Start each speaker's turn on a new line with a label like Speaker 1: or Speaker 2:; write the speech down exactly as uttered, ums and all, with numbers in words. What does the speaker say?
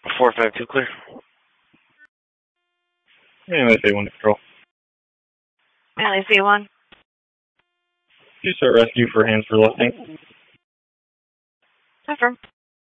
Speaker 1: four five two clear.
Speaker 2: And let's say one to control.
Speaker 3: L A C one.
Speaker 2: Two start rescue for hands for lifting.
Speaker 3: Confirm.